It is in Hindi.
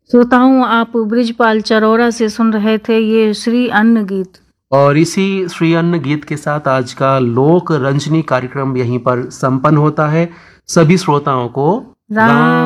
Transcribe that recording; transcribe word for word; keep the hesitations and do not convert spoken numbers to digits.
श्रोताओं, आप बृजपाल चरौरा से सुन रहे थे ये श्री अन्न गीत। और इसी श्री अन्न गीत के साथ आज का लोक रंजनी कार्यक्रम यहीं पर संपन्न होता है। सभी श्रोताओं को राम